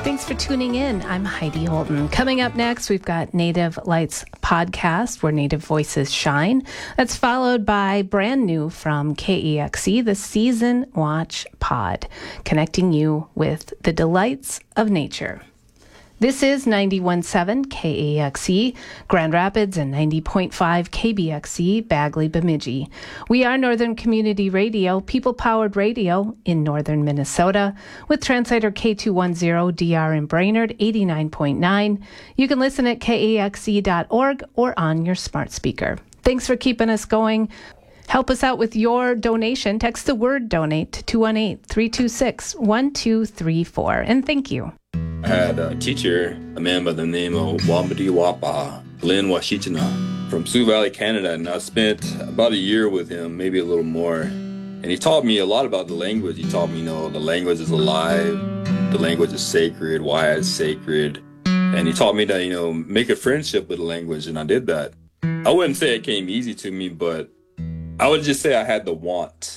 Thanks for tuning in. I'm Heidi Holden. Coming up next, we've got Native Lights podcast, where Native voices shine. That's followed by brand new from KEXE, the Season Watch Pod, connecting you with the delights of nature. This is 91.7 KEXE, Grand Rapids, and 90.5 KBXE, Bagley, Bemidji. We are Northern Community Radio, people-powered radio in northern Minnesota, with Translator K210DR in Brainerd, 89.9. You can listen at kexe.org or on your smart speaker. Thanks for keeping us going. Help us out with your donation. Text the word donate to 218-326-1234. And thank you. I had a teacher, a man by the name of Wambadi Wapa, Glenn Washichana, from Sioux Valley, Canada, and I spent about a year with him, maybe a little more. And he taught me a lot about the language. He taught me, the language is alive, the language is sacred, why it's sacred. And he taught me to, make a friendship with the language, and I did that. I wouldn't say it came easy to me, but I would just say I had the want.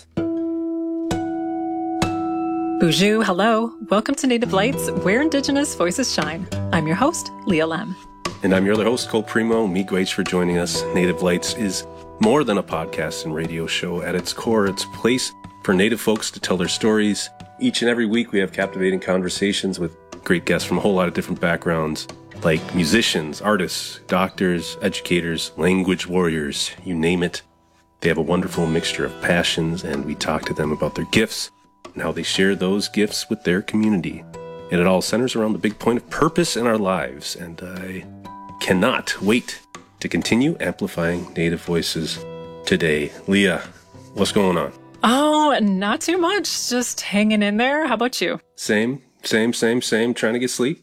Bonjour, hello. Welcome to Native Lights, where Indigenous voices shine. I'm your host, Leah Lem. And I'm your other host, Cole Primo. Miigwech for joining us. Native Lights is more than a podcast and radio show. At its core, it's a place for Native folks to tell their stories. Each and every week, we have captivating conversations with great guests from a whole lot of different backgrounds, like musicians, artists, doctors, educators, language warriors, you name it. They have a wonderful mixture of passions, and we talk to them about their gifts and how they share those gifts with their community. And it all centers around the big point of purpose in our lives. And I cannot wait to continue amplifying Native voices today. Leah, what's going on? Oh, not too much. Just hanging in there. How about you? Same. Trying to get sleep.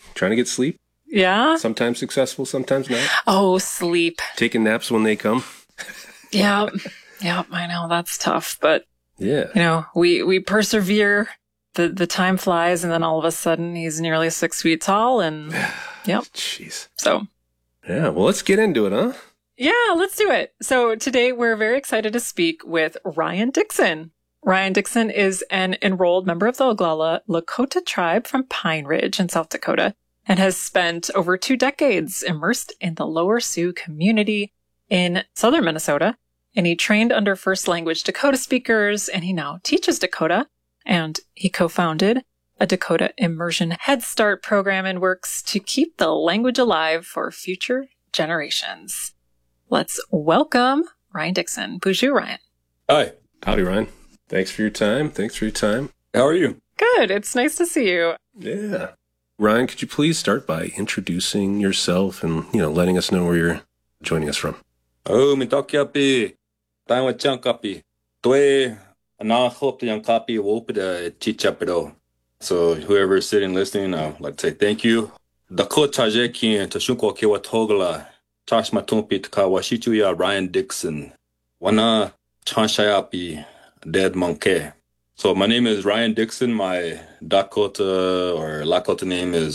Yeah? Sometimes successful, sometimes not. Oh, sleep. Taking naps when they come. Yeah, I know. That's tough, but yeah. We persevere. The time flies, and then all of a sudden he's nearly 6 feet tall, and yep. Jeez. So. Yeah, well, let's get into it, huh? Yeah, let's do it. So today we're very excited to speak with Ryan Dixon. Ryan Dixon is an enrolled member of the Oglala Lakota tribe from Pine Ridge in South Dakota, and has spent over 2 decades immersed in the Lower Sioux community in southern Minnesota. And he trained under First Language Dakota speakers, and he now teaches Dakota. And he co-founded a Dakota Immersion Head Start program and works to keep the language alive for future generations. Let's welcome Ryan Dixon. Bonjour, Ryan. Hi. Howdy, Ryan. Thanks for your time. How are you? Good. It's nice to see you. Yeah. Ryan, could you please start by introducing yourself and, letting us know where you're joining us from? Oh, mitakiapi. Taiwan kapi. Toe na hope the young copy wopida chichapido. So whoever is sitting listening, I'd like to say thank you. Dakota Tajeki to Shunko Kewa Togala. Tash Matumpi Taka Washichuya Ryan Dixon. Wana Chanshayapi Dead Monkey. So my name is Ryan Dixon. My Dakota or Lakota name is